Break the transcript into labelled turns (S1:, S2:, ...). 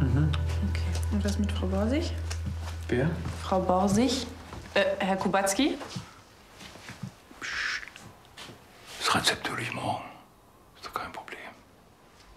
S1: Okay. Und was mit Frau Borsig?
S2: Wer?
S1: Frau Borsig? Herr Kubacki?
S3: Das Rezept hole ich morgen.